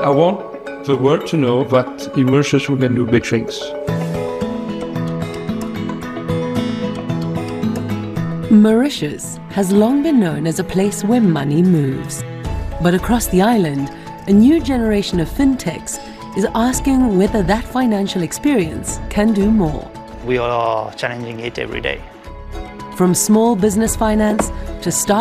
I want the world to know that in Mauritius we can do big things. Mauritius has long been known as a place where money moves. But across the island, a new generation of fintechs is asking whether that financial experience can do more. We are challenging it every day. From small business finance to start